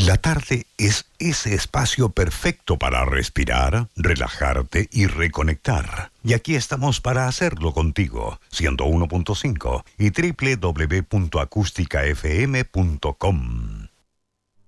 La tarde es ese espacio perfecto para respirar, relajarte y reconectar. Y aquí estamos para hacerlo contigo, 101.5 y www.acusticafm.com.